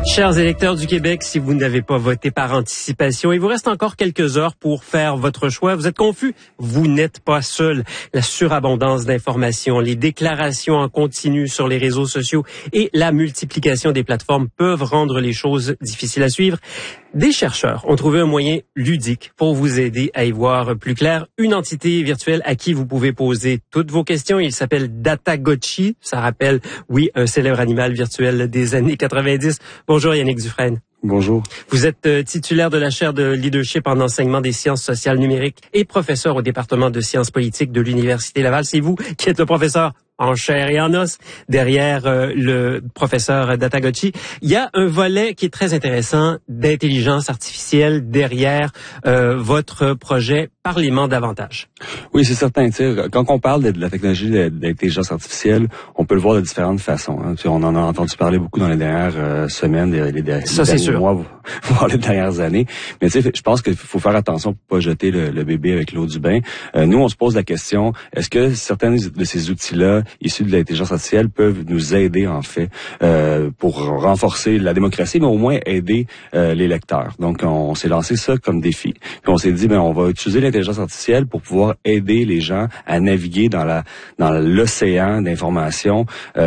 Chers électeurs du Québec, si vous n'avez pas voté par anticipation, il vous reste encore quelques heures pour faire votre choix. Vous êtes confus? Vous n'êtes pas seul. La surabondance d'informations, les déclarations en continu sur les réseaux sociaux et la multiplication des plateformes peuvent rendre les choses difficiles à suivre. Des chercheurs ont trouvé un moyen ludique pour vous aider à y voir plus clair. Une entité virtuelle à qui vous pouvez poser toutes vos questions. Il s'appelle Datagotchi. Ça rappelle, oui, un célèbre animal virtuel des années 90. Bonjour Yannick Dufresne. Bonjour. Vous êtes titulaire de la chaire de leadership en enseignement des sciences sociales numériques et professeur au département de sciences politiques de l'Université Laval. C'est vous qui êtes le professeur en chair et en os derrière le professeur Datagotchi. Il y a un volet qui est très intéressant d'intelligence artificielle derrière votre projet. Parlez-moi davantage. Oui, c'est certain. Quand on parle de la technologie d'intelligence artificielle, on peut le voir de différentes façons. On en a entendu parler beaucoup dans les dernières semaines, les derniers mois, voire les dernières années. Mais je pense qu'il faut faire attention pour pas jeter le bébé avec l'eau du bain. Nous, on se pose la question, est-ce que certains de ces outils-là, issus de l'intelligence artificielle, peuvent nous aider, en fait, pour renforcer la démocratie, mais au moins aider les lecteurs. Donc, on s'est lancé ça comme défi. Puis on s'est dit, on va utiliser l'intelligence artificielle pour pouvoir aider les gens à naviguer dans l'océan d'informations,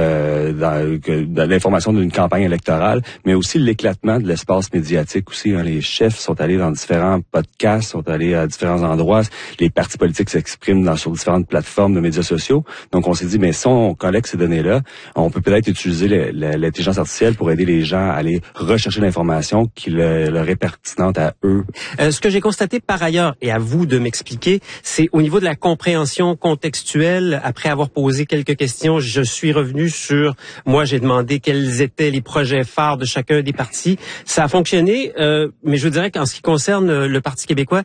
de l'information d'une campagne électorale, mais aussi l'éclatement de l'espace médiatique aussi. Les chefs sont allés dans différents podcasts, sont allés à différents endroits. Les partis politiques s'expriment sur différentes plateformes de médias sociaux. Donc, on s'est dit, si on collecte ces données-là, on peut peut-être utiliser l'intelligence artificielle pour aider les gens à aller rechercher l'information qui leur est pertinente à eux. Ce que j'ai constaté par ailleurs, et à vous de m'expliquer, c'est au niveau de la compréhension contextuelle. Après avoir posé quelques questions, je suis revenu j'ai demandé quels étaient les projets phares de chacun des partis. Ça a fonctionné, mais je vous dirais qu'en ce qui concerne le Parti québécois,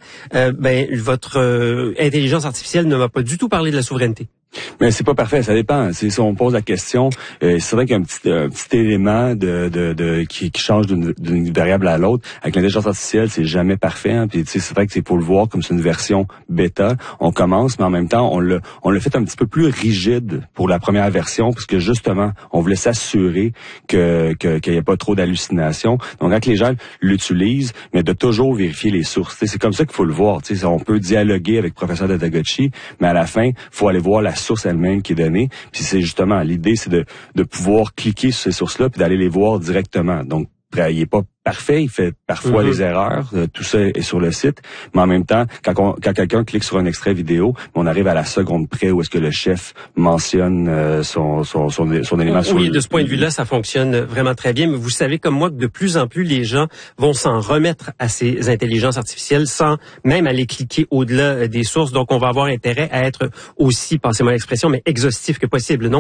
votre intelligence artificielle ne m'a pas du tout parlé de la souveraineté. Mais c'est pas parfait, ça dépend. Si on pose la question, c'est vrai qu'il y a un petit élément qui change d'une variable à l'autre. Avec l'intelligence artificielle, c'est jamais parfait. Puis c'est vrai que c'est pour le voir comme c'est une version bêta. On commence, mais en même temps, on l'a fait un petit peu plus rigide pour la première version, parce que justement, on voulait s'assurer qu'il n'y ait pas trop d'hallucinations. Donc, quand les gens l'utilisent, mais de toujours vérifier les sources. C'est comme ça qu'il faut le voir. On peut dialoguer avec le professeur Datagotchi, mais à la fin, il faut aller voir la source elle-même qui est donnée. Puis c'est justement, l'idée, c'est de pouvoir cliquer sur ces sources-là puis d'aller les voir directement. Donc, il n'est pas parfait, il fait parfois des erreurs, tout ça est sur le site, mais en même temps, quand quelqu'un clique sur un extrait vidéo, on arrive à la seconde près où est-ce que le chef mentionne son élément sur de ce point de vue-là, ça fonctionne vraiment très bien, mais vous savez comme moi que de plus en plus les gens vont s'en remettre à ces intelligences artificielles sans même aller cliquer au-delà des sources, donc on va avoir intérêt à être aussi, passez-moi l'expression, mais exhaustif que possible, non?